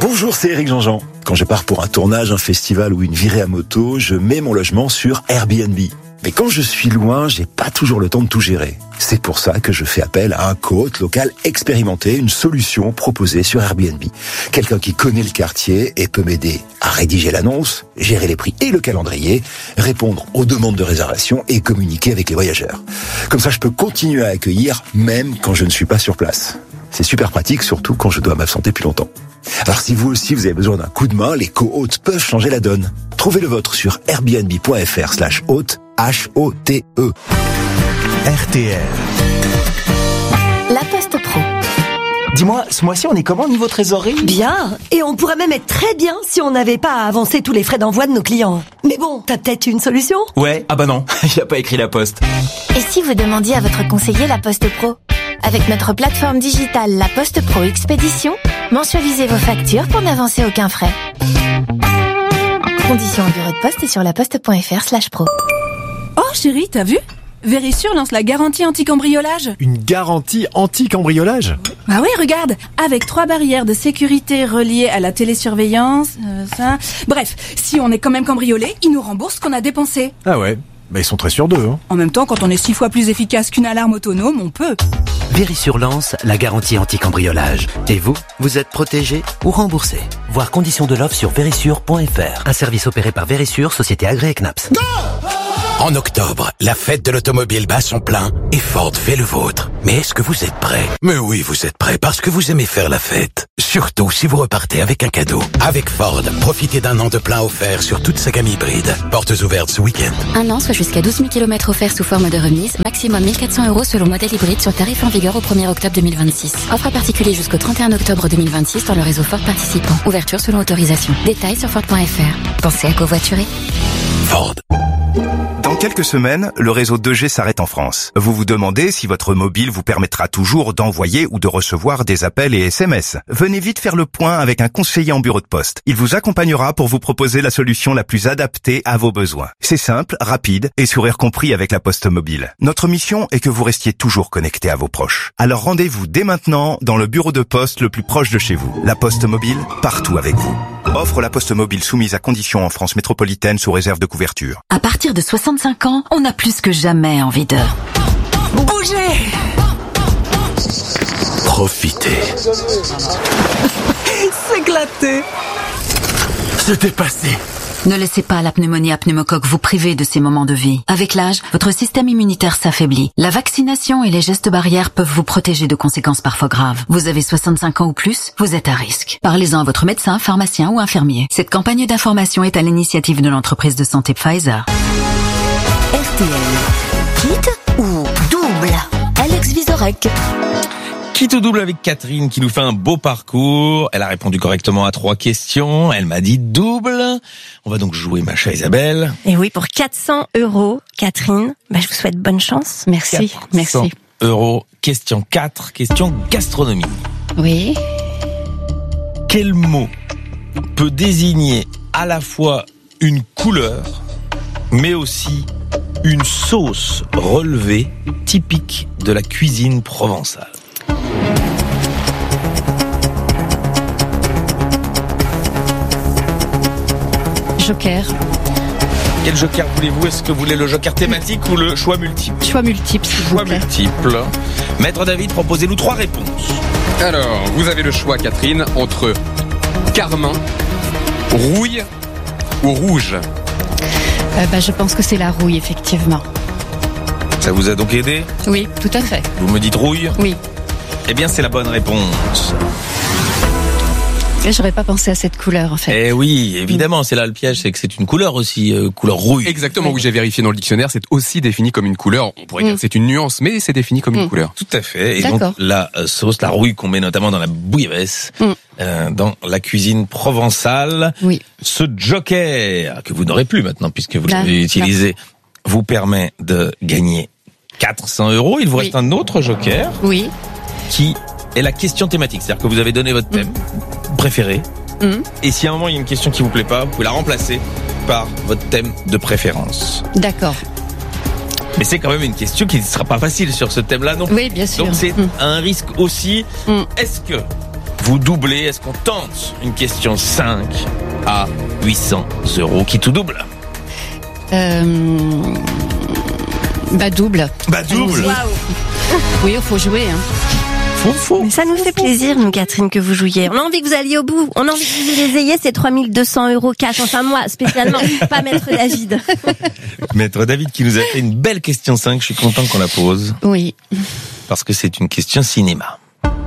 Bonjour, c'est Eric Jean-Jean. Quand je pars pour un tournage, un festival ou une virée à moto, je mets mon logement sur Airbnb. Mais quand je suis loin, j'ai pas toujours le temps de tout gérer. C'est pour ça que je fais appel à un coach local expérimenté, une solution proposée sur Airbnb. Quelqu'un qui connaît le quartier et peut m'aider à rédiger l'annonce, gérer les prix et le calendrier, répondre aux demandes de réservation et communiquer avec les voyageurs. Comme ça, je peux continuer à accueillir même quand je ne suis pas sur place. C'est super pratique, surtout quand je dois m'absenter plus longtemps. Alors si vous aussi vous avez besoin d'un coup de main, les co-hôtes peuvent changer la donne. Trouvez le vôtre sur airbnb.fr/hôte, H-O-T-E. RTL. La Poste Pro. Dis-moi, ce mois-ci, on est comment niveau trésorerie ? Bien, et on pourrait même être très bien si on n'avait pas à avancer tous les frais d'envoi de nos clients. Mais bon, t'as peut-être une solution ? Ouais, ah bah non, il a pas écrit la poste. Et si vous demandiez à votre conseiller La Poste Pro ? Avec notre plateforme digitale La Poste Pro Expédition, mensualisez vos factures pour n'avancer aucun frais. Conditions en bureau de poste et sur laposte.fr/pro. Oh chérie, t'as vu ? Verisure lance la garantie anti-cambriolage. Une garantie anti-cambriolage ? Bah oui, regarde, avec 3 barrières de sécurité reliées à la télésurveillance, Bref, si on est quand même cambriolé, ils nous remboursent ce qu'on a dépensé. Ah ouais, bah ils sont très sûrs d'eux. Hein. En même temps, quand on est 6 fois plus efficace qu'une alarme autonome, on peut. Verisure lance la garantie anti-cambriolage. Et vous, vous êtes protégé ou remboursé. Voir conditions de l'offre sur verisure.fr. Un service opéré par Verisure, société agréée CNAPS. En octobre, la fête de l'automobile bat son plein et Ford fait le vôtre. Mais est-ce que vous êtes prêts ? Mais oui, vous êtes prêts parce que vous aimez faire la fête. Surtout si vous repartez avec un cadeau. Avec Ford, profitez d'un an de plein offert sur toute sa gamme hybride. Portes ouvertes ce week-end. Un an, soit jusqu'à 12 000 km offerts sous forme de remise. Maximum 1 400 € selon modèle hybride sur tarif en vigueur au 1er octobre 2026. Offre à particulier jusqu'au 31 octobre 2026 dans le réseau Ford participant. Ouverture selon autorisation. Détails sur Ford.fr. Pensez à covoiturer. Ford. Dans quelques semaines, le réseau 2G s'arrête en France. Vous vous demandez si votre mobile vous permettra toujours d'envoyer ou de recevoir des appels et SMS. Venez vite faire le point avec un conseiller en bureau de poste. Il vous accompagnera pour vous proposer la solution la plus adaptée à vos besoins. C'est simple, rapide et sourire compris avec la Poste Mobile. Notre mission est que vous restiez toujours connecté à vos proches. Alors rendez-vous dès maintenant dans le bureau de poste le plus proche de chez vous. La Poste Mobile, partout avec vous. Offre La Poste Mobile soumise à conditions en France métropolitaine sous réserve de couverture. À partir de 65 ans, on a plus que jamais envie de bouger. Profitez. S'éclater. Se dépasser. Ne laissez pas la pneumonie à pneumocoque vous priver de ces moments de vie. Avec l'âge, votre système immunitaire s'affaiblit. La vaccination et les gestes barrières peuvent vous protéger de conséquences parfois graves. Vous avez 65 ans ou plus, vous êtes à risque. Parlez-en à votre médecin, pharmacien ou infirmier. Cette campagne d'information est à l'initiative de l'entreprise de santé Pfizer. RTL. Quitte ou double ? Alex Vizorek. Quitte ou double avec Catherine qui nous fait un beau parcours. Elle a répondu correctement à 3 questions. Elle m'a dit double. On va donc jouer, ma chère Isabelle. Et oui, pour 400 €, Catherine, je vous souhaite bonne chance. Merci. 400 €. Question 4, question gastronomie. Oui. Quel mot peut désigner à la fois une couleur, mais aussi une sauce relevée typique de la cuisine provençale ? Joker. Quel joker voulez-vous ? Est-ce que vous voulez le joker thématique ou le choix multiple ? Choix multiple, s'il vous plaît. Choix multiple. Maître David, proposez-nous 3 réponses. Alors, vous avez le choix, Catherine, entre carmin, rouille ou rouge. Je pense que c'est la rouille, effectivement. Ça vous a donc aidé ? Oui, tout à fait. Vous me dites rouille ? Oui. Eh bien, c'est la bonne réponse. J'aurais pas pensé à cette couleur, en fait. Eh oui, évidemment, c'est là le piège, c'est que c'est une couleur aussi, couleur rouille. Exactement, oui, j'ai vérifié dans le dictionnaire, c'est aussi défini comme une couleur. On pourrait dire que c'est une nuance, mais c'est défini comme une couleur. Tout à fait. Et D'accord. donc, la sauce, la rouille qu'on met notamment dans la bouillabaisse, dans la cuisine provençale. Oui. Ce joker, que vous n'aurez plus maintenant, puisque vous l'avez utilisé, vous permet de gagner 400 €. Il vous reste un autre joker. Oui. Qui est la question thématique. C'est-à-dire que vous avez donné votre thème préféré. Et si à un moment il y a une question qui vous plaît pas, vous pouvez la remplacer par votre thème de préférence. D'accord. Mais c'est quand même une question qui ne sera pas facile sur ce thème-là, non ? Oui, bien sûr. Donc c'est un risque aussi. Est-ce que vous doublez? Est-ce qu'on tente une question 5 à 800 €? Qui tout double? Double. Double. Oui, il faut jouer. Faut. Mais ça nous fait plaisir, nous, Catherine, que vous jouiez. On a envie que vous alliez au bout. On a envie que vous les ayez, ces 3200 € cash. Enfin, moi, spécialement, pas Maître David. Maître David qui nous a fait une belle question 5. Je suis content qu'on la pose. Oui. Parce que c'est une question cinéma.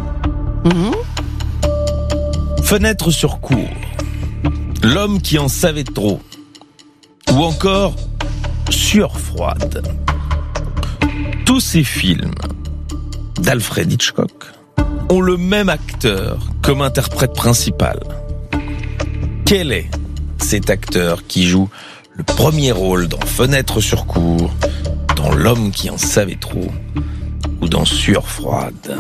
Fenêtre sur cour. L'homme qui en savait trop. Ou encore Sueur froide. Tous ces films d'Alfred Hitchcock ont le même acteur comme interprète principal. Quel est cet acteur qui joue le premier rôle dans Fenêtre sur cour, dans L'homme qui en savait trop ou dans Sueur froide?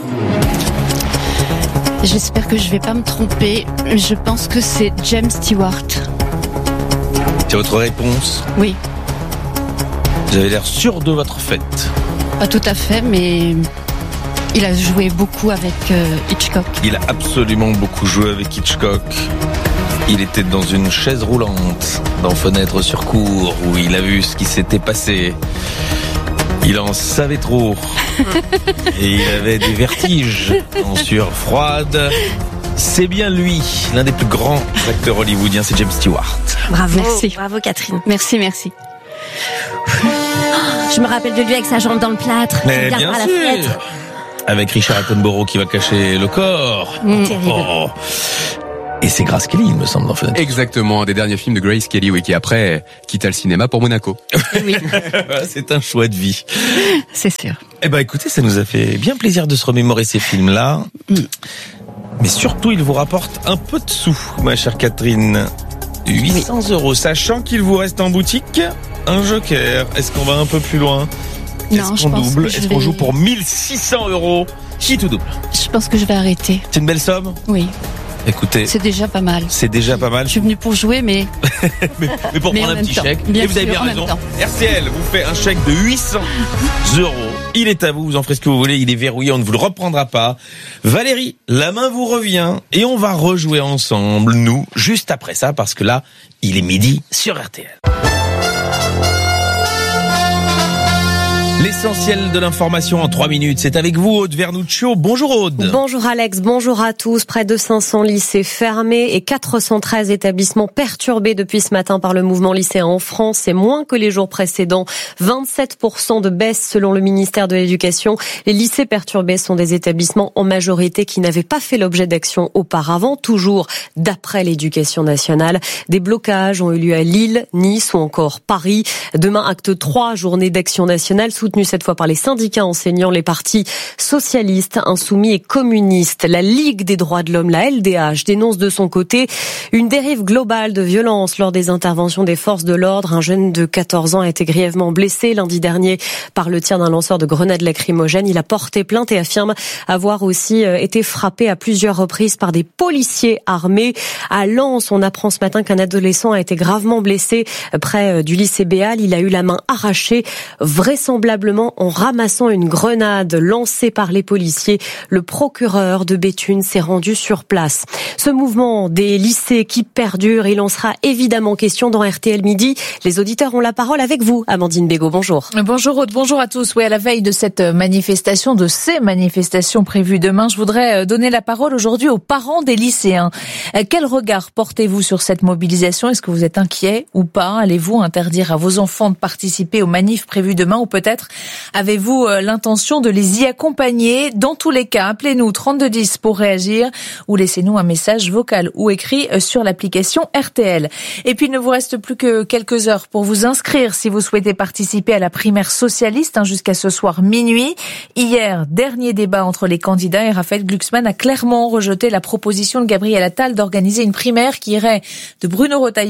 J'espère que je vais pas me tromper. Je pense que c'est James Stewart. C'est votre réponse? Oui. Vous avez l'air sûr de votre fait. Pas tout à fait, mais il a joué beaucoup avec Hitchcock. Il a absolument beaucoup joué avec Hitchcock. Il était dans une chaise roulante dans Fenêtre sur cour où il a vu ce qui s'était passé. Il en savait trop. Et il avait des vertiges en Sueur froide. C'est bien lui, l'un des plus grands acteurs hollywoodiens, c'est James Stewart. Bravo, merci. Bravo Catherine. Merci. Je me rappelle de lui avec sa jambe dans le plâtre. Mais bien à la sûr. fenêtre. Avec Richard Attenborough qui va cacher le corps. Terrible. Oh. Et c'est Grace Kelly, il me semble, dans Fenêtre. Exactement, un des derniers films de Grace Kelly, oui, qui après quitta le cinéma pour Monaco. Oui. C'est un choix de vie. C'est sûr. Eh ben, écoutez, ça nous a fait bien plaisir de se remémorer ces films-là. Mais surtout, ils vous rapportent un peu de sous, ma chère Catherine. 800 €, sachant qu'il vous reste en boutique un joker. Est-ce qu'on va un peu plus loin? Non, Est-ce qu'on double? Est-ce qu'on joue pour 1600 €? Qui tout double? Je pense que je vais arrêter. C'est une belle somme? Oui. Écoutez, c'est déjà pas mal. C'est déjà pas mal. Je suis venue pour jouer, mais mais pour prendre un petit chèque. Bien et vous avez bien raison. RTL vous fait un chèque de 800 €. Il est à vous, vous en ferez ce que vous voulez. Il est verrouillé, on ne vous le reprendra pas. Valérie, la main vous revient et on va rejouer ensemble, nous, juste après ça, parce que là, il est midi sur RTL. L'essentiel de l'information en 3 minutes, c'est avec vous, Aude Vernuccio. Bonjour Aude. Bonjour Alex, bonjour à tous. Près de 500 lycées fermés et 413 établissements perturbés depuis ce matin par le mouvement lycéen en France. C'est moins que les jours précédents. 27% de baisse selon le ministère de l'Éducation. Les lycées perturbés sont des établissements en majorité qui n'avaient pas fait l'objet d'actions auparavant, toujours d'après l'Éducation nationale. Des blocages ont eu lieu à Lille, Nice ou encore Paris. Demain, acte 3, journée d'action nationale soutenue cette fois par les syndicats enseignants, les partis socialistes, insoumis et communistes. La Ligue des droits de l'homme, la LDH, dénonce de son côté une dérive globale de violence lors des interventions des forces de l'ordre. Un jeune de 14 ans a été grièvement blessé lundi dernier par le tir d'un lanceur de grenades lacrymogènes. Il a porté plainte et affirme avoir aussi été frappé à plusieurs reprises par des policiers armés. À Lens, on apprend ce matin qu'un adolescent a été gravement blessé près du lycée Béal. Il a eu la main arrachée, vraisemblablement en ramassant une grenade lancée par les policiers. Le procureur de Béthune s'est rendu sur place. Ce mouvement des lycées qui perdure, il en sera évidemment question dans RTL Midi. Les auditeurs ont la parole avec vous, Amandine Bégaud. Bonjour. Bonjour Aude, bonjour à tous. Oui, à la veille de cette manifestation, de ces manifestations prévues demain, je voudrais donner la parole aujourd'hui aux parents des lycéens. Quel regard portez-vous sur cette mobilisation? Est-ce que vous êtes inquiet ou pas? Allez-vous interdire à vos enfants de participer aux manifs prévues demain ou peut-être avez-vous l'intention de les y accompagner? Dans tous les cas, appelez-nous 3210 pour réagir ou laissez-nous un message vocal ou écrit sur l'application RTL. Et puis, il ne vous reste plus que quelques heures pour vous inscrire si vous souhaitez participer à la primaire socialiste jusqu'à ce soir minuit. Hier, dernier débat entre les candidats et Raphaël Glucksmann a clairement rejeté la proposition de Gabriel Attal d'organiser une primaire qui irait de Bruno Retailleau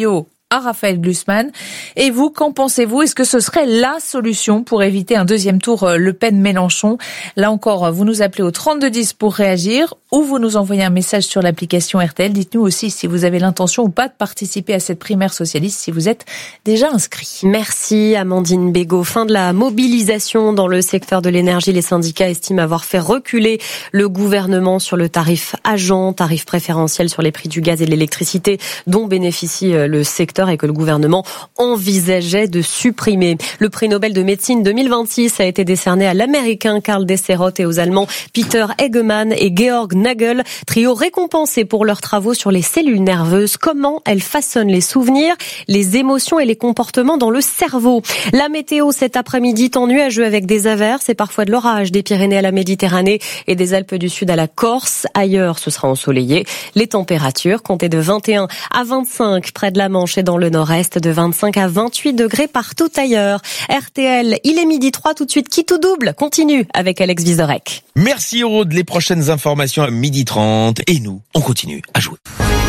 à Raphaël Glucksmann. Et vous, qu'en pensez-vous? Est-ce que ce serait la solution pour éviter un deuxième tour Le Pen-Mélenchon? Là encore, vous nous appelez au 3210 pour réagir ou vous nous envoyez un message sur l'application RTL. Dites-nous aussi si vous avez l'intention ou pas de participer à cette primaire socialiste, si vous êtes déjà inscrit. Merci Amandine Bégaud. Fin de la mobilisation dans le secteur de l'énergie. Les syndicats estiment avoir fait reculer le gouvernement sur le tarif agent, tarif préférentiel sur les prix du gaz et de l'électricité dont bénéficie le secteur et que le gouvernement envisageait de supprimer. Le prix Nobel de médecine 2026 a été décerné à l'américain Karl Desserot et aux allemands Peter Eggemann et Georg Nagel, trio récompensé pour leurs travaux sur les cellules nerveuses, comment elles façonnent les souvenirs, les émotions et les comportements dans le cerveau. La météo cet après-midi, temps nuageux avec des averses et parfois de l'orage des Pyrénées à la Méditerranée et des Alpes du Sud à la Corse. Ailleurs, ce sera ensoleillé. Les températures comptez de 21 à 25 près de la Manche et dans le nord-est, de 25 à 28 degrés partout ailleurs. RTL, il est 12h03 tout de suite. Qui tout double continue avec Alex Vizorek. Merci Aude, les prochaines informations à 12h30 et nous, on continue à jouer.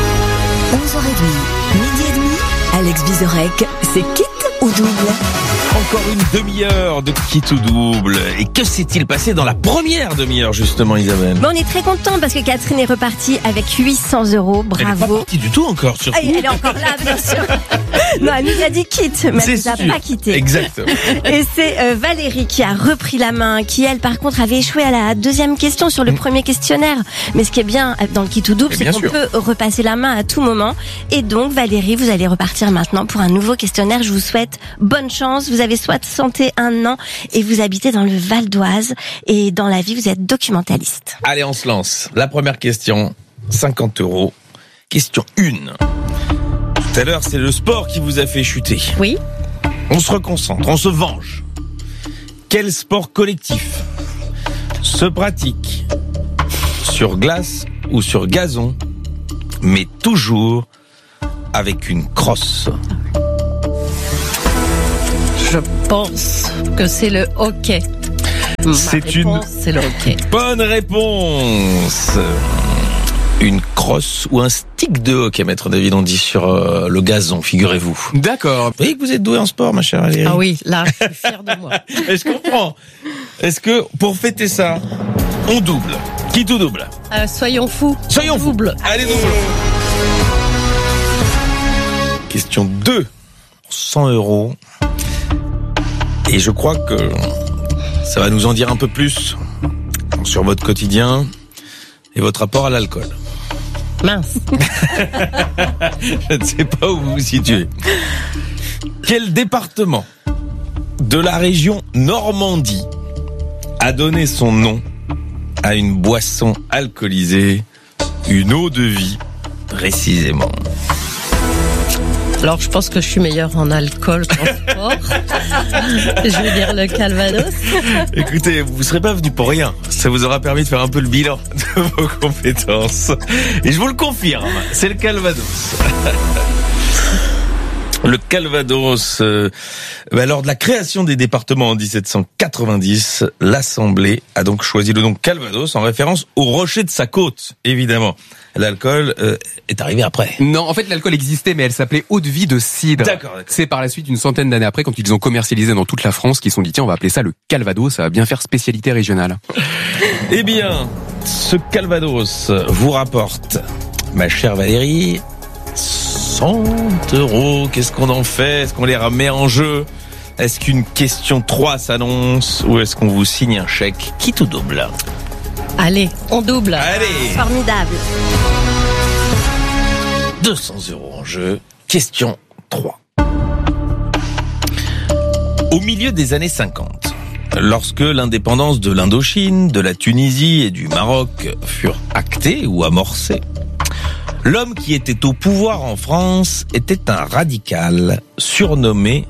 11h30, 12h30, Alex Vizorek, c'est quitte ou double? Encore une demi-heure de quitte ou double. Et que s'est-il passé dans la première demi-heure, justement, Isabelle? Bon, on est très contents parce que Catherine est repartie avec 800 €. Bravo. Elle n'est pas partie du tout encore, surtout. Elle est encore là, bien sûr. Non, elle nous a dit quitte, mais elle nous a pas quitté. Exactement. Et c'est Valérie qui a repris la main, qui elle, par contre, avait échoué à la deuxième question sur le premier questionnaire. Mais ce qui est bien dans le quitte ou double, c'est qu'on peut repasser la main à tout moment. Et donc, Valérie, vous allez repartir maintenant pour un nouveau questionnaire. Je vous souhaite bonne chance. Vous avez 61 ans et vous habitez dans le Val d'Oise et dans la vie, vous êtes documentaliste. Allez, on se lance. La première question, 50 €. Question 1. Tout à l'heure, c'est le sport qui vous a fait chuter. Oui. On se reconcentre, on se venge. Quel sport collectif se pratique sur glace ou sur gazon, mais toujours avec une crosse? Je pense que c'est le hockey. C'est le hockey. Bonne réponse. Une crosse ou un stick de hockey, maître David, on dit sur le gazon, figurez-vous. D'accord. Vous voyez que vous êtes doué en sport, ma chère Valérie. Ah oui, là, je suis fier de moi. Je comprends. Est-ce que, pour fêter ça, on double? Qui tout double? Soyons fous. Soyons double. Allez, double. Question 2. 100 €. Et je crois que ça va nous en dire un peu plus sur votre quotidien et votre rapport à l'alcool. Mince. Je ne sais pas où vous vous situez. Quel département de la région Normandie a donné son nom à une boisson alcoolisée, une eau de vie précisément? Alors, je pense que je suis meilleure en alcool qu'en sport. Je vais dire le Calvados. Écoutez, vous ne serez pas venu pour rien. Ça vous aura permis de faire un peu le bilan de vos compétences. Et je vous le confirme, c'est le Calvados. Le Calvados, lors de la création des départements en 1790, l'Assemblée a donc choisi le nom Calvados en référence au rocher de sa côte, évidemment. L'alcool est arrivé après. Non, en fait, l'alcool existait, mais elle s'appelait eau de vie de cidre. D'accord. C'est par la suite, une centaine d'années après, quand ils ont commercialisé dans toute la France, qu'ils se sont dit, tiens, on va appeler ça le Calvados, ça va bien faire spécialité régionale. Eh bien, ce Calvados vous rapporte, ma chère Valérie, 100 €. Qu'est-ce qu'on en fait? Est-ce qu'on les remet en jeu? Est-ce qu'une question 3 s'annonce? Ou est-ce qu'on vous signe un chèque qui tout double? Allez, on double. Allez. Formidable. 200 € en jeu. Question 3. Au milieu des années 50, lorsque l'indépendance de l'Indochine, de la Tunisie et du Maroc furent actées ou amorcées, l'homme qui était au pouvoir en France était un radical surnommé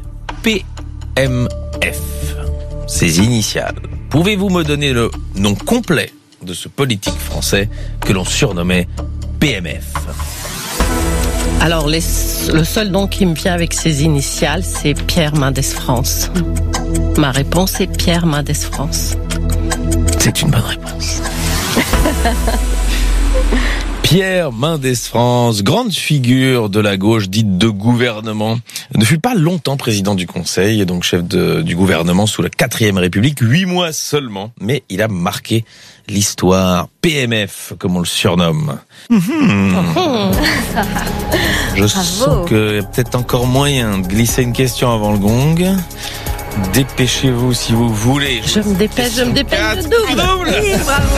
PMF. Ses initiales. Pouvez-vous me donner le nom complet de ce politique français que l'on surnommait PMF? Alors, le seul nom qui me vient avec ses initiales, c'est Pierre Mendès France. Ma réponse est Pierre Mendès France. C'est une bonne réponse. Pierre Mendès France, grande figure de la gauche dite de gouvernement, ne fut pas longtemps président du Conseil et donc chef du gouvernement sous la 4e République, 8 mois seulement, mais il a marqué l'histoire. PMF, comme on le surnomme. Je sens qu'il y a peut-être encore moyen de glisser une question avant le gong. Dépêchez-vous si vous voulez. Je me dépêche de double. Oui, bravo.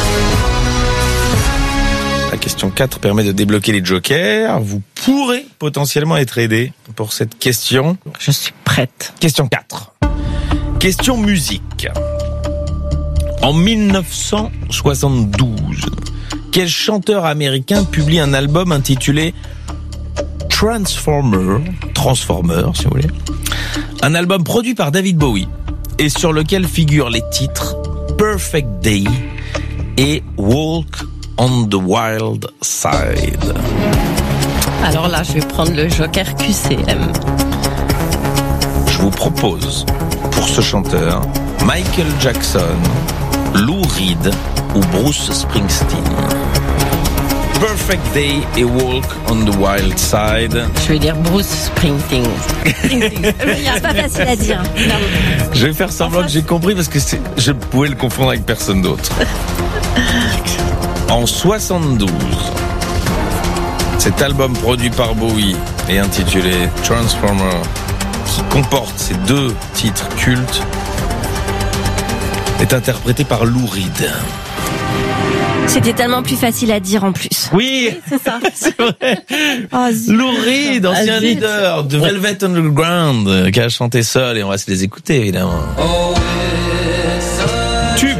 La question 4 permet de débloquer les jokers. Vous pourrez potentiellement être aidé pour cette question. Je suis prête. Question 4. Question musique. En 1972, quel chanteur américain publie un album intitulé Transformer si vous voulez. Un album produit par David Bowie et sur lequel figurent les titres Perfect Day et Walk on the Wild Side. Alors là, je vais prendre le joker QCM. Je vous propose, pour ce chanteur, Michael Jackson, Lou Reed ou Bruce Springsteen. Perfect Day et Walk on the Wild Side. Je vais dire Bruce Springsteen. C'est pas facile à dire. Non. Je vais faire semblant que j'ai compris parce que je pouvais le confondre avec personne d'autre. En 72, cet album produit par Bowie et intitulé Transformer, qui comporte ces 2 titres cultes, est interprété par Lou Reed. C'était tellement plus facile à dire en plus. Oui, c'est ça. C'est vrai. Lou Reed, ancien leader de Velvet Underground, qui a chanté seul, et on va se les écouter évidemment. Tube.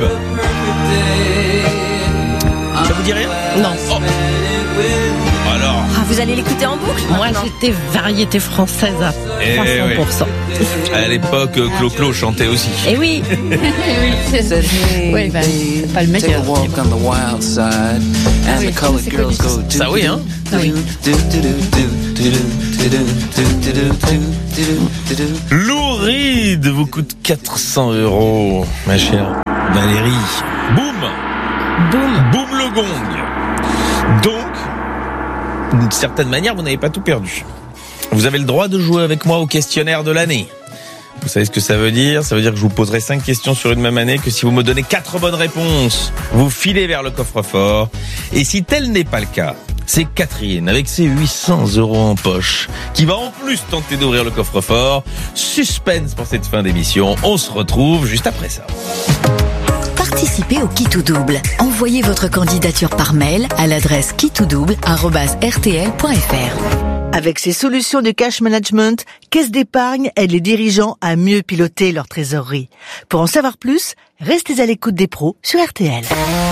Ça vous dit rien? Non. Oh. Alors. Vous allez l'écouter en boucle? Moi, j'étais variété française à 300%. À l'époque, Clo-Clo chantait aussi. Et oui. Oui, c'est pas le meilleur. Ça oui, hein? Oui. Lou Reed vous coûte 400 €, ma chère Valérie. Boum le gong. Donc, d'une certaine manière, vous n'avez pas tout perdu. Vous avez le droit de jouer avec moi au questionnaire de l'année. Vous savez ce que ça veut dire? Ça veut dire que je vous poserai 5 questions sur une même année, que si vous me donnez 4 bonnes réponses, vous filez vers le coffre-fort. Et si tel n'est pas le cas, c'est Catherine, avec ses 800 € en poche, qui va en plus tenter d'ouvrir le coffre-fort. Suspense pour cette fin d'émission. On se retrouve juste après ça. Participez au Qui tout double. Envoyez votre candidature par mail à l'adresse quittouldouble@rtl.fr. Avec ses solutions de cash management, Caisse d'épargne aide les dirigeants à mieux piloter leur trésorerie. Pour en savoir plus, restez à l'écoute des pros sur RTL.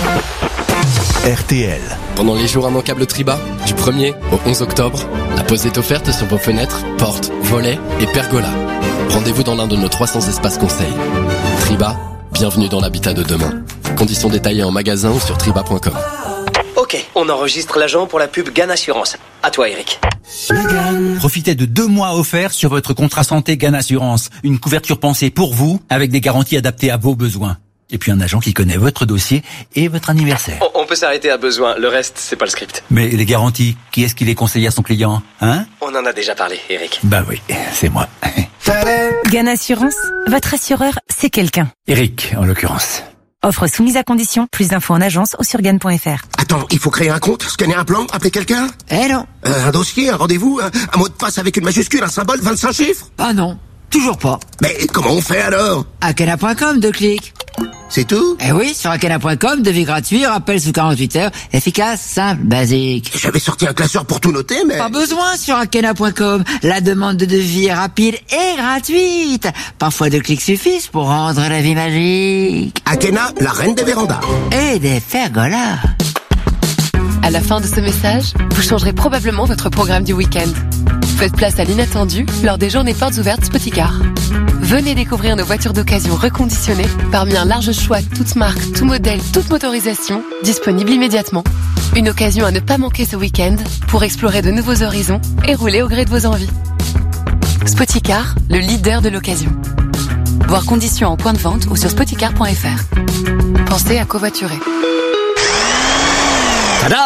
RTL. Pendant les jours immanquables Triba, du 1er au 11 octobre, la pause est offerte sur vos fenêtres, portes, volets et pergolas. Rendez-vous dans l'un de nos 300 espaces conseils. Triba, bienvenue dans l'habitat de demain. Conditions détaillées en magasin ou sur triba.com. Ok, on enregistre l'agent pour la pub GAN Assurance. À toi, Eric. Profitez de 2 mois offerts sur votre contrat santé GAN Assurance. Une couverture pensée pour vous, avec des garanties adaptées à vos besoins. Et puis un agent qui connaît votre dossier et votre anniversaire. On peut s'arrêter à besoin, le reste, c'est pas le script. Mais les garanties, qui est-ce qui les conseille à son client, hein? On en a déjà parlé, Eric. Bah oui, c'est moi. GAN Assurance, votre assureur, c'est quelqu'un. Eric, en l'occurrence. Offre soumise à condition, plus d'infos en agence ou sur GAN.fr. Attends, il faut créer un compte, scanner un plan, appeler quelqu'un? Non. Un dossier, un rendez-vous, un mot de passe avec une majuscule, un symbole, 25 chiffres? Ah non, toujours pas. Mais comment on fait alors? Akena.com, 2 clics. C'est tout? Eh oui, sur Akena.com, devis gratuit, rappel sous 48 heures, efficace, simple, basique. J'avais sorti un classeur pour tout noter, mais... Pas besoin sur Akena.com. La demande de devis est rapide et gratuite. Parfois 2 clics suffisent pour rendre la vie magique. Akena, la reine des vérandas. Et des pergolas. À la fin de ce message, vous changerez probablement votre programme du week-end. Faites place à l'inattendu lors des journées portes ouvertes Spoticar. Venez découvrir nos voitures d'occasion reconditionnées parmi un large choix toutes marques, tout modèle, toute motorisation, disponibles immédiatement. Une occasion à ne pas manquer ce week-end pour explorer de nouveaux horizons et rouler au gré de vos envies. Spoticar, le leader de l'occasion. Voir conditions en point de vente ou sur spoticar.fr. Pensez à covoiturer. Tadam!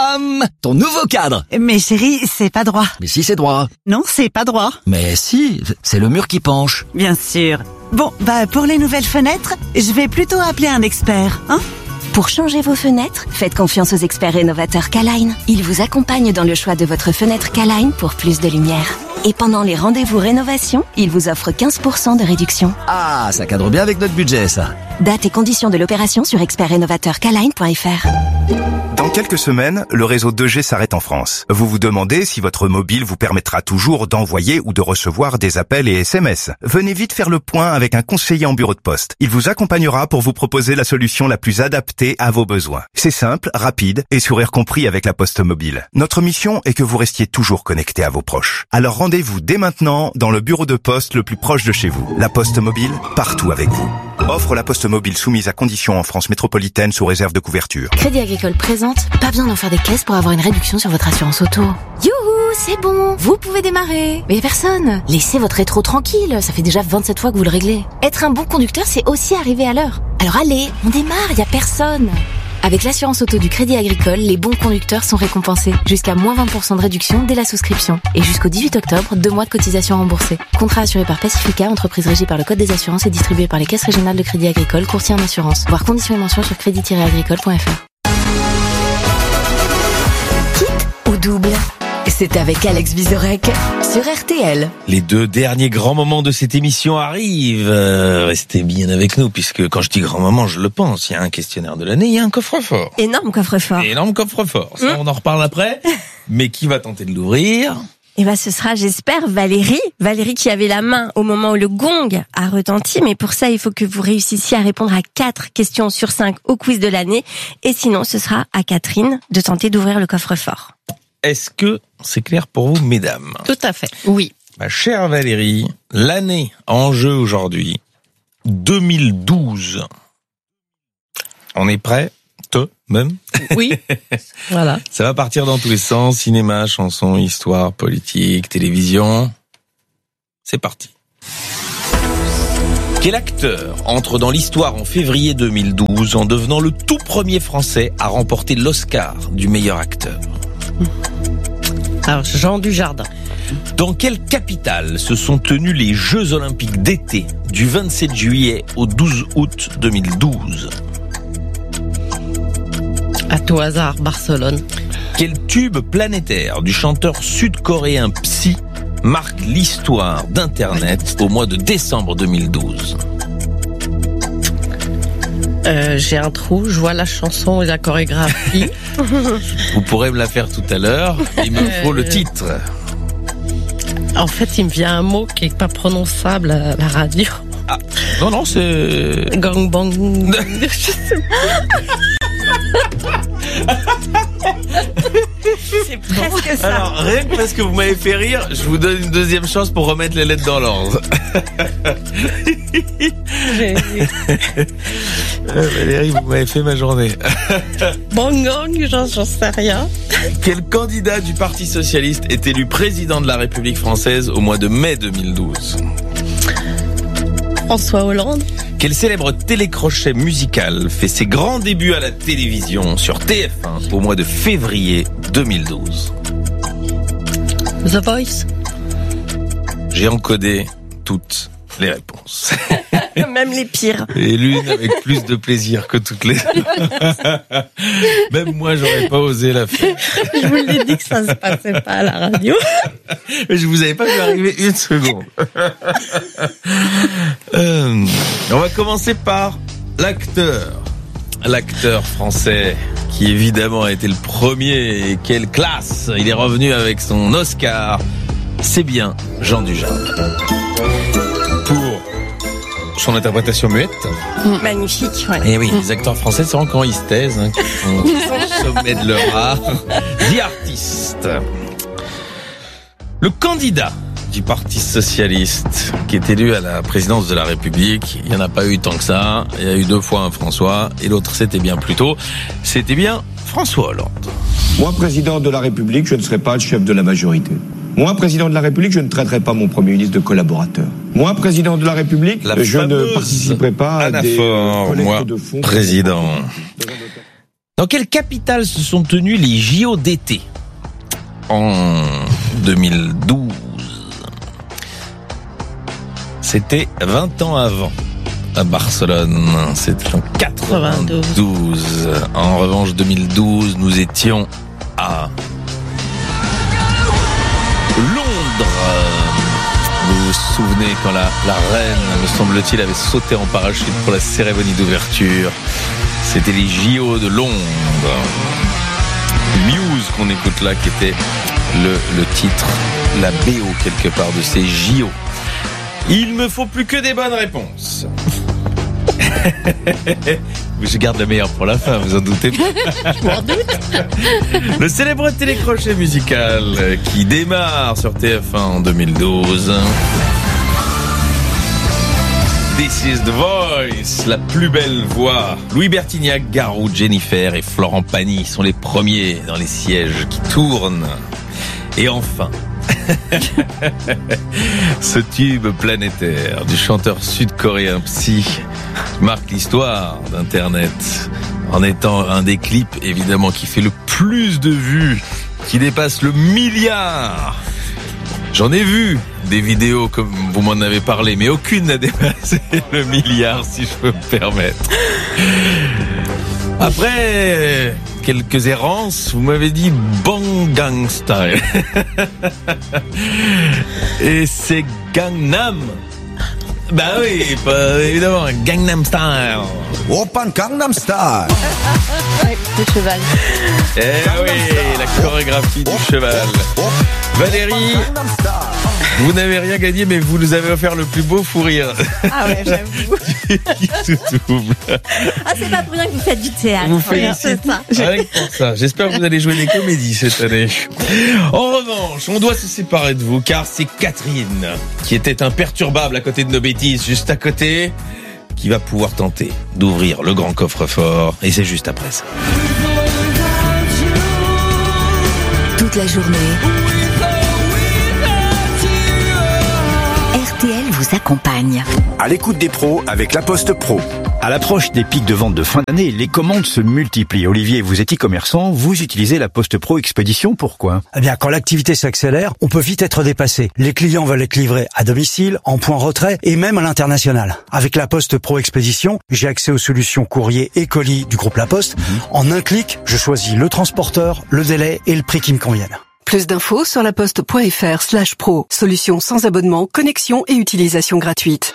Bim, ton nouveau cadre. Mais chérie, c'est pas droit. Mais si, c'est droit. Non, c'est pas droit. Mais si, c'est le mur qui penche. Bien sûr. Bon, pour les nouvelles fenêtres, je vais plutôt appeler un expert, hein? Pour changer vos fenêtres, faites confiance aux experts rénovateurs K-Line. Ils vous accompagnent dans le choix de votre fenêtre K-Line pour plus de lumière. Et pendant les rendez-vous rénovation, ils vous offrent 15% de réduction. Ah, ça cadre bien avec notre budget, ça. Date et conditions de l'opération sur expertrénovateurkline.fr. Dans quelques semaines, le réseau 2G s'arrête en France. Vous vous demandez si votre mobile vous permettra toujours d'envoyer ou de recevoir des appels et SMS. Venez vite faire le point avec un conseiller en bureau de poste. Il vous accompagnera pour vous proposer la solution la plus adaptée à vos besoins. C'est simple, rapide et sourire compris avec la Poste Mobile. Notre mission est que vous restiez toujours connecté à vos proches. Alors rendez-vous dès maintenant dans le bureau de poste le plus proche de chez vous. La Poste Mobile, partout avec vous. Offre la Poste Mobile soumise à conditions en France métropolitaine sous réserve de couverture. Crédit Agricole présente, pas besoin d'en faire des caisses pour avoir une réduction sur votre assurance auto. Youhou, c'est bon, vous pouvez démarrer. Mais y a personne. Laissez votre rétro tranquille, ça fait déjà 27 fois que vous le réglez. Être un bon conducteur, c'est aussi arriver à l'heure. Alors allez, on démarre, y a personne. Avec l'assurance auto du Crédit Agricole, les bons conducteurs sont récompensés. Jusqu'à moins 20% de réduction dès la souscription. Et jusqu'au 18 octobre, 2 mois de cotisation remboursée. Contrat assuré par Pacifica, entreprise régie par le Code des assurances et distribué par les caisses régionales de Crédit Agricole, courtier en assurance. Voir conditions et mentions sur crédit-agricole.fr. Kit ou double ? C'est avec Alex Vizorek sur RTL. Les 2 derniers grands moments de cette émission arrivent. Restez bien avec nous, puisque quand je dis grand moment, je le pense. Il y a un questionnaire de l'année, il y a un coffre-fort. Énorme coffre-fort. Énorme coffre-fort. Ça, on en reparle après. Mais qui va tenter de l'ouvrir ? Ce sera, j'espère, Valérie. Valérie qui avait la main au moment où le gong a retenti. Mais pour ça, il faut que vous réussissiez à répondre à 4 questions sur 5 au quiz de l'année. Et sinon, ce sera à Catherine de tenter d'ouvrir le coffre-fort. Est-ce que c'est clair pour vous, mesdames ? Tout à fait. Oui. Ma chère Valérie, l'année en jeu aujourd'hui, 2012. On est prêt ? Même ? Oui. Voilà. Ça va partir dans tous les sens, cinéma, chansons, histoire, politique, télévision. C'est parti. Quel acteur entre dans l'histoire en février 2012 en devenant le tout premier Français à remporter l'Oscar du meilleur acteur ? Alors, Jean Dujardin. Dans quelle capitale se sont tenus les Jeux Olympiques d'été du 27 juillet au 12 août 2012 ? À tout hasard, Barcelone. Quel tube planétaire du chanteur sud-coréen Psy marque l'histoire d'Internet au mois de décembre 2012 ? J'ai un trou, je vois la chanson et la chorégraphie. Vous pourrez me la faire tout à l'heure. Il me faut le titre. En fait, il me vient un mot qui est pas prononçable à la radio. Ah, non, c'est... Gangbang. Je sais C'est presque ça. Alors, rien que parce que vous m'avez fait rire, je vous donne une deuxième chance pour remettre les lettres dans l'ordre. Valérie, vous m'avez fait ma journée. Bang, j'en sais rien. Quel candidat du Parti Socialiste est élu président de la République Française au mois de mai 2012 ? François Hollande. Quel célèbre télécrochet musical fait ses grands débuts à la télévision sur TF1 au mois de février 2012 ? The Voice. J'ai encodé toutes les réponses. Même les pires. Et l'une avec plus de plaisir que toutes les autres. Même moi, j'aurais pas osé la faire. Je vous l'ai dit que ça se passait pas à la radio. Mais je vous avais pas vu arriver une seconde. On va commencer par l'acteur. L'acteur français qui évidemment a été le premier. Et quelle classe! Il est revenu avec son Oscar. C'est bien Jean Dujardin. Pour son interprétation muette. Magnifique, ouais. Et oui, les acteurs français, c'est quand ils se taisent, qui sont au sommet de leur art. The Artist. Le candidat du Parti Socialiste qui est élu à la présidence de la République, il n'y en a pas eu tant que ça. Il y a eu 2 fois un François et l'autre c'était bien plus tôt. C'était bien François Hollande. Moi, président de la République, je ne serai pas le chef de la majorité. Moi, président de la République, je ne traiterai pas mon Premier ministre de collaborateur. Moi, président de la République, je ne participerai pas à des collectes de fonds. Président. Dans quelle capitale se sont tenus les JO d'été en 2012? C'était 20 ans avant. À Barcelone, c'était en 92. En revanche, 2012, nous étions à Londres. Vous vous souvenez quand la reine, me semble-t-il, avait sauté en parachute pour la cérémonie d'ouverture. C'était les JO de Londres. Muse qu'on écoute là, qui était le titre, la BO quelque part de ces JO. Il me faut plus que des bonnes réponses. Je garde le meilleur pour la fin, vous en doutez pas. Je m'en doute. Le célèbre télécrochet musical qui démarre sur TF1 en 2012. This is the voice, la plus belle voix. Louis Bertignac, Garou, Jennifer et Florent Pagny sont les premiers dans les sièges qui tournent. Et enfin, ce tube planétaire du chanteur sud-coréen Psy marque l'histoire d'Internet en étant un des clips évidemment qui fait le plus de vues, qui dépasse le milliard. J'en ai vu des vidéos comme vous m'en avez parlé, mais aucune n'a dépassé le milliard, si je peux me permettre. Après quelques errances, vous m'avez dit Gangnam Style. Et c'est Gangnam. Bah oui, évidemment, Gangnam Style. Open Gangnam Style. Ouais, le cheval. Eh oui, la chorégraphie du cheval. Valérie, vous n'avez rien gagné, mais vous nous avez offert le plus beau fou rire. Ah ouais, j'avoue. Tout double. Ah, c'est pas pour rien que vous faites du théâtre. Vous félicite. Rien que pour ça. J'espère que vous allez jouer des comédies cette année. En revanche, on doit se séparer de vous, car c'est Catherine, qui était imperturbable à côté de nos bêtises, juste à côté, qui va pouvoir tenter d'ouvrir le grand coffre-fort. Et c'est juste après ça. Toute la journée, RTL vous accompagne. À l'écoute des pros avec La Poste Pro. À l'approche des pics de vente de fin d'année, les commandes se multiplient. Olivier, vous êtes e-commerçant, vous utilisez La Poste Pro Expédition, pourquoi? Eh bien, quand l'activité s'accélère, on peut vite être dépassé. Les clients veulent être livrés à domicile, en point retrait et même à l'international. Avec La Poste Pro Expédition, j'ai accès aux solutions courrier et colis du groupe La Poste. En un clic, je choisis le transporteur, le délai et le prix qui me conviennent. Plus d'infos sur laposte.fr/pro. Solution sans abonnement, connexion et utilisation gratuite.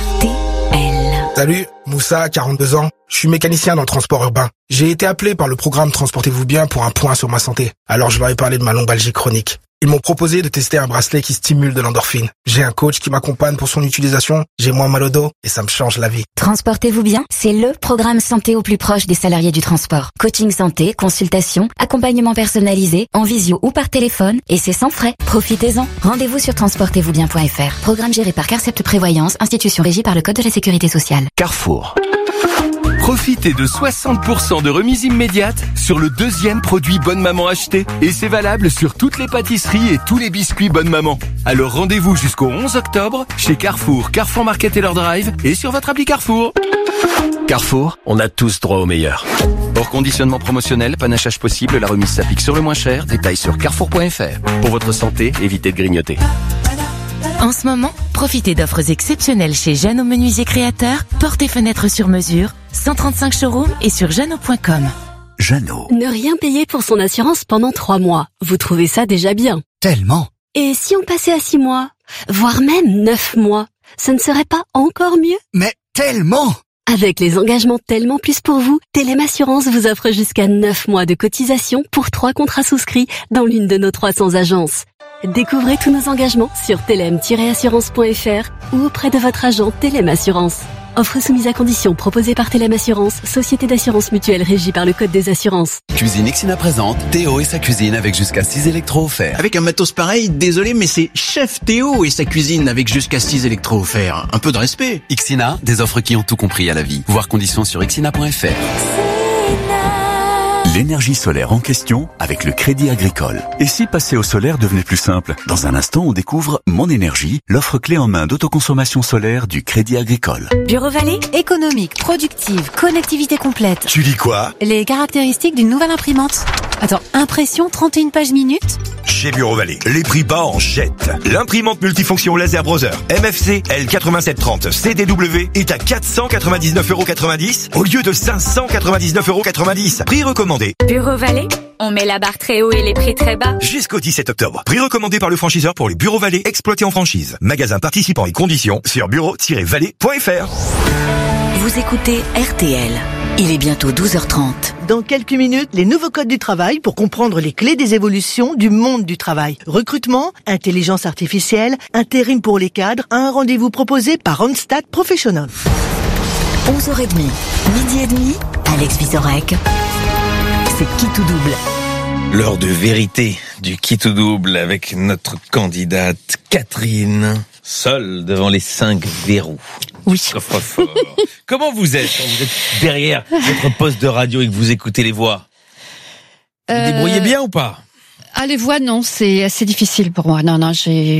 Salut, Moussa, 42 ans. Je suis mécanicien dans le transport urbain. J'ai été appelé par le programme Transportez-vous bien pour un point sur ma santé. Alors je leur ai parlé de ma lombalgie chronique. Ils m'ont proposé de tester un bracelet qui stimule de l'endorphine. J'ai un coach qui m'accompagne pour son utilisation. J'ai moins mal au dos et ça me change la vie. Transportez-vous bien, c'est le programme santé au plus proche des salariés du transport. Coaching santé, consultation, accompagnement personnalisé, en visio ou par téléphone, et c'est sans frais. Profitez-en. Rendez-vous sur transportezvousbien.fr. Programme géré par Carcept Prévoyance, institution régie par le Code de la Sécurité sociale. Carrefour. Profitez de 60% de remise immédiate sur le deuxième produit Bonne Maman acheté. Et c'est valable sur toutes les pâtisseries et tous les biscuits Bonne Maman. Alors rendez-vous jusqu'au 11 octobre chez Carrefour, Carrefour Market et leur drive et sur votre appli Carrefour. Carrefour, on a tous droit au meilleur. Hors conditionnement promotionnel, panachage possible, la remise s'applique sur le moins cher. Détails sur carrefour.fr. Pour votre santé, évitez de grignoter. En ce moment, profitez d'offres exceptionnelles chez Jeannot Menuisier Créateur, portes et fenêtres sur mesure, 135 showrooms et sur jeannot.com. Jeannot. Ne rien payer pour son assurance pendant 3 mois. Vous trouvez ça déjà bien? Tellement. Et si on passait à 6 mois? Voire même 9 mois? Ce ne serait pas encore mieux? Mais tellement! Avec les engagements Tellement Plus pour vous, Telem Assurance vous offre jusqu'à 9 mois de cotisation pour 3 contrats souscrits dans l'une de nos 300 agences. Découvrez tous nos engagements sur telem-assurance.fr ou auprès de votre agent Telem Assurance. Offre soumise à condition proposée par Telem Assurance, société d'assurance mutuelle régie par le Code des assurances. Cuisine Ixina présente Théo et sa cuisine avec jusqu'à 6 électros offerts. Avec un matos pareil, désolé mais c'est Chef Théo et sa cuisine avec jusqu'à 6 électros offerts. Un peu de respect. Ixina, des offres qui ont tout compris à la vie. Voir conditions sur ixina.fr. L'énergie solaire en question avec le Crédit Agricole. Et si passer au solaire devenait plus simple? Dans un instant, on découvre Mon Énergie, l'offre clé en main d'autoconsommation solaire du Crédit Agricole. Bureau Vallée, économique, productive, connectivité complète. Tu lis quoi? Les caractéristiques d'une nouvelle imprimante. Attends, impression 31 pages minutes? Chez Bureau Vallée, les prix bas en jette. L'imprimante multifonction laser browser MFC L8730 CDW est à 499,90€ au lieu de 599,90€. Prix recommandé. Bureau Vallée, on met la barre très haut et les prix très bas. Jusqu'au 17 octobre. Prix recommandé par le franchiseur pour les Bureaux Vallée exploités en franchise. Magasin participant et conditions sur bureau-vallée.fr. Vous écoutez RTL. Il est bientôt 12h30. Dans quelques minutes, les nouveaux codes du travail pour comprendre les clés des évolutions du monde du travail. Recrutement, intelligence artificielle, intérim pour les cadres, un rendez-vous proposé par Randstad Professional. 11h30, midi et demi, Alex Vizorek. C'est qui tout double? L'heure de vérité du qui tout double avec notre candidate Catherine, seule devant les 5 verrous. Oui. Coffre-fort. Comment vous êtes quand vous êtes derrière votre poste de radio et que vous écoutez les voix? Vous débrouillez bien ou pas? Ah, les voix, non, c'est assez difficile pour moi. Non,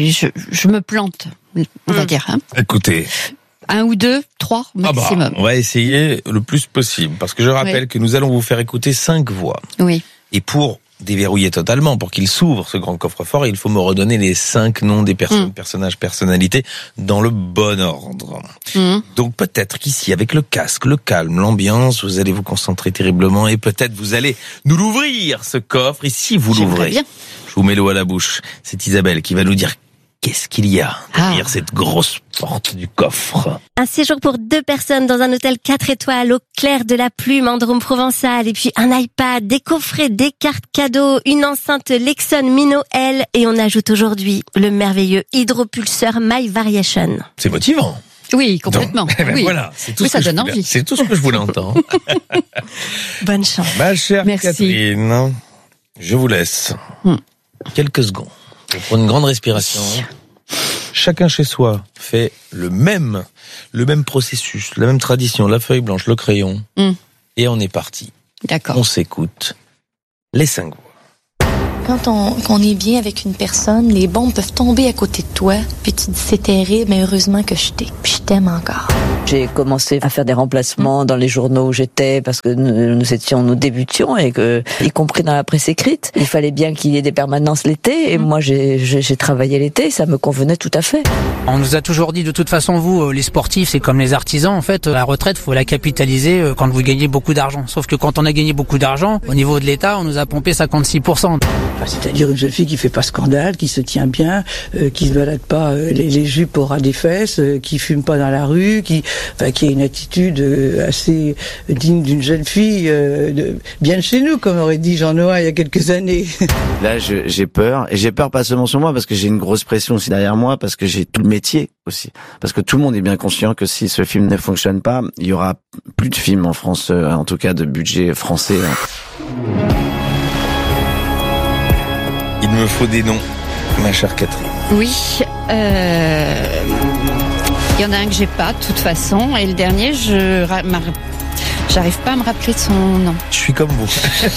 je me plante, on va dire. Hein. Écoutez. 1 ou 2, 3 maximum. On va essayer le plus possible parce que je rappelle que nous allons vous faire écouter 5 voix. Oui. Et pour déverrouiller totalement, pour qu'il s'ouvre ce grand coffre-fort, il faut me redonner les 5 noms des personnes, personnages, personnalités dans le bon ordre. Donc peut-être qu'ici, avec le casque, le calme, l'ambiance, vous allez vous concentrer terriblement et peut-être vous allez nous l'ouvrir, ce coffre. Et si vous l'ouvrez, je vous mets l'eau à la bouche. C'est Isabelle qui va nous dire qu'est-ce qu'il y a derrière cette grosse porte du coffre. Un séjour pour 2 personnes dans un hôtel 4 étoiles au clair de la plume en Drôme provençal, et puis un iPad, des coffrets, des cartes cadeaux, une enceinte Lexon Mino L, et on ajoute aujourd'hui le merveilleux hydropulseur My Variation. C'est motivant. Oui, complètement. Donc, oui. Voilà, c'est tout, ça donne envie. C'est tout ce que je voulais entendre. Bonne chance. Ma chère Merci. Catherine, je vous laisse quelques secondes pour prendre une grande respiration. Chacun chez soi fait le même processus, la même tradition, la feuille blanche, le crayon, et on est parti. D'accord. On s'écoute. Les 5 voix. Quand on est bien avec une personne, les bombes peuvent tomber à côté de toi, puis tu te dis c'est terrible, mais heureusement que je t'ai, puis je t'aime encore. J'ai commencé à faire des remplacements dans les journaux où j'étais parce que nous débutions et que, y compris dans la presse écrite, il fallait bien qu'il y ait des permanences l'été et moi j'ai travaillé l'été, ça me convenait tout à fait. On nous a toujours dit de toute façon vous les sportifs c'est comme les artisans en fait, la retraite faut la capitaliser quand vous gagnez beaucoup d'argent. Sauf que quand on a gagné beaucoup d'argent, au niveau de l'État, on nous a pompé 56%. C'est-à-dire une jeune fille qui fait pas scandale, qui se tient bien, qui se balade pas les jupes au ras des fesses, qui fume pas dans la rue, qui a une attitude assez digne d'une jeune fille bien de chez nous, comme aurait dit Jean-Noël il y a quelques années. Là, j'ai peur, et j'ai peur pas seulement sur moi, parce que j'ai une grosse pression aussi derrière moi, parce que j'ai tout le métier aussi, parce que tout le monde est bien conscient que si ce film ne fonctionne pas, il y aura plus de films en France, en tout cas de budget français. Il me faut des noms, ma chère Catherine. Oui, il y en a un que j'ai pas de toute façon, et le dernier, j'arrive pas à me rappeler de son nom. Je suis comme vous.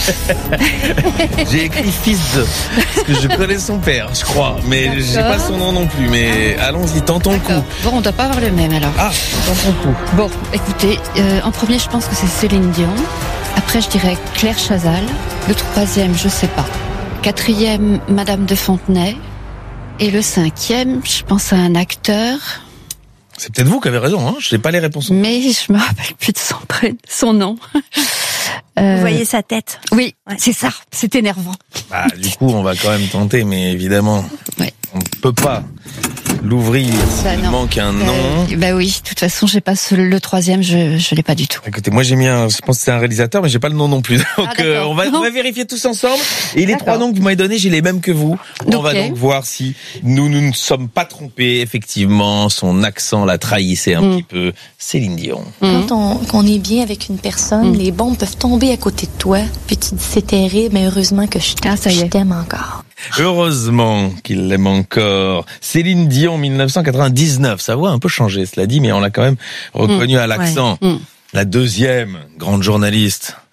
J'ai écrit fils de, parce que je connais son père, je crois, mais j'ai pas son nom non plus. Mais allons-y, tentons le coup. Bon, on doit pas avoir le même alors. Ah, tentons le coup. Bon, écoutez, en premier, je pense que c'est Céline Dion. Après, je dirais Claire Chazal. Le 3e, je sais pas. 4e, Madame de Fontenay. Et le 5e, je pense à un acteur. C'est peut-être vous qui avez raison, hein. Je n'ai pas les réponses. Mais je me rappelle plus de son nom. Vous voyez sa tête. Oui, c'est ça. C'est énervant. Bah, du coup, on va quand même tenter, mais évidemment, on ne peut pas l'ouvrir s'il manque un nom. Bah oui, de toute façon, j'ai pas le 3e, je l'ai pas du tout. Écoutez, moi j'ai mis je pense que c'est un réalisateur, mais j'ai pas le nom non plus. Donc on va vérifier tous ensemble. Et les 3 noms que vous m'avez donnés, j'ai les mêmes que vous. On va donc voir si nous ne sommes pas trompés. Effectivement, son accent l'a trahissé un petit peu. Céline Dion. Quand on est bien avec une personne, les bombes peuvent tomber à côté de toi, puis tu te dis c'est terrible, mais heureusement que je t'aime encore. Heureusement qu'il l'aime encore. Céline Dion, 1999. Sa voix a un peu changé, cela dit, mais on l'a quand même reconnue à l'accent. La 2e grande journaliste.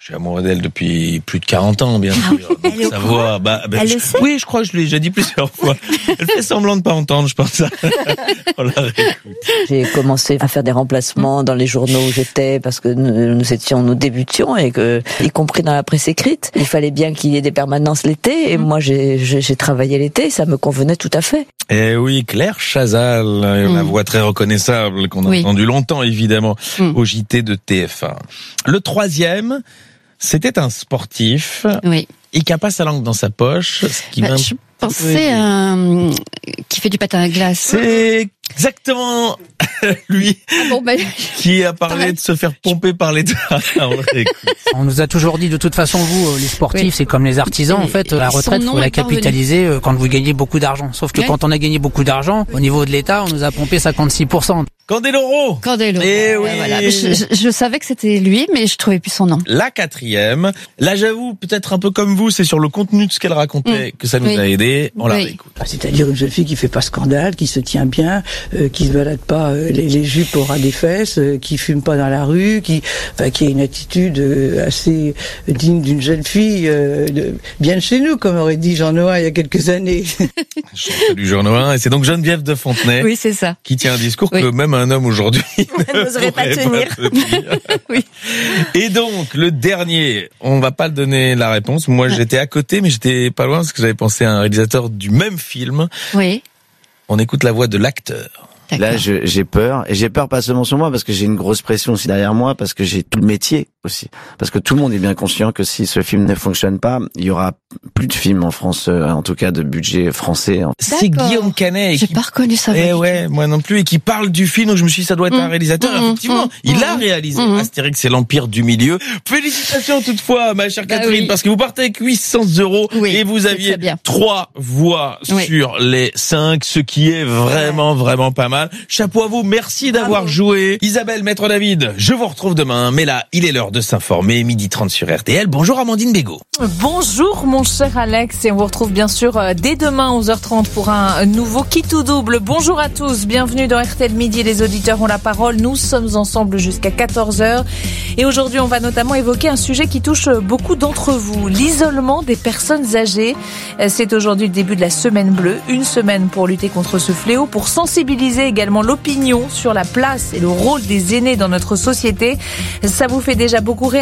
Je suis amoureux d'elle depuis plus de 40 ans, bien sûr. Donc, sa voix, elle le sait. Oui, je crois que je l'ai déjà dit plusieurs fois. Elle fait semblant de pas entendre, je pense. On la réécoute. J'ai commencé à faire des remplacements dans les journaux où j'étais parce que nous débutions et que, y compris dans la presse écrite, il fallait bien qu'il y ait des permanences l'été et moi j'ai travaillé l'été, ça me convenait tout à fait. Eh oui, Claire Chazal, la voix très reconnaissable qu'on a entendue longtemps évidemment au JT de TF1. Le troisième, c'était un sportif et qui a pas sa langue dans sa poche. Ce qui je pensais qui fait du patin à glace. C'est exactement lui qui a parlé de se faire pomper par l'État. On nous a toujours dit de toute façon vous les sportifs c'est comme les artisans en fait la retraite faut la capitaliser quand vous gagnez beaucoup d'argent. Sauf que quand on a gagné beaucoup d'argent au niveau de l'État on nous a pompé 56%. Candeloro. Eh oui. Voilà. Je savais que c'était lui mais je trouvais plus son nom. La quatrième. Là j'avoue peut-être un peu comme vous c'est sur le contenu de ce qu'elle racontait que ça nous a aidé. On la réécoute. C'est-à-dire une jeune fille qui fait pas scandale, qui se tient bien, qui se balade pas les jupes au ras des fesses, qui fume pas dans la rue, qui a une attitude assez digne d'une jeune fille bien de chez nous, comme aurait dit Jean Noin il y a quelques années. Du Jean Noin, et c'est donc Geneviève de Fontenay c'est ça. qui tient un discours que même un homme aujourd'hui n'oserait pas tenir. Et donc le dernier, on va pas le donner la réponse. Moi j'étais à côté, mais j'étais pas loin parce que j'avais pensé à un réalisateur du même film. Oui. On écoute la voix de l'acteur. Là, j'ai peur. Et j'ai peur pas seulement sur moi, parce que j'ai une grosse pression aussi derrière moi, parce que j'ai tout le métier aussi. Parce que tout le monde est bien conscient que si ce film ne fonctionne pas, il y aura plus de films en France, en tout cas de budget français. C'est Guillaume Canet. J'ai pas reconnu ça. Moi non plus. Et qui parle du film, donc je me suis dit, ça doit être un réalisateur. Effectivement, il a réalisé Astérix et l'Empire du Milieu. Félicitations toutefois, ma chère Catherine, parce que vous partez avec 800 € et vous aviez 3 voix sur les 5, ce qui est vraiment, vraiment pas mal. Chapeau à vous, merci d'avoir joué. Isabelle, Maître David, je vous retrouve demain, mais là, il est l'heure de s'informer, 12h30 sur RTL. Bonjour Amandine Bégaud. Bonjour mon cher Alex, et on vous retrouve bien sûr dès demain 11h30 pour un nouveau Qui tout double. Bonjour à tous, bienvenue dans RTL Midi, les auditeurs ont la parole, nous sommes ensemble jusqu'à 14h. Et aujourd'hui, on va notamment évoquer un sujet qui touche beaucoup d'entre vous, l'isolement des personnes âgées. C'est aujourd'hui le début de la semaine bleue, une semaine pour lutter contre ce fléau, pour sensibiliser également l'opinion sur la place et le rôle des aînés dans notre société. Ça vous fait déjà beaucoup réagir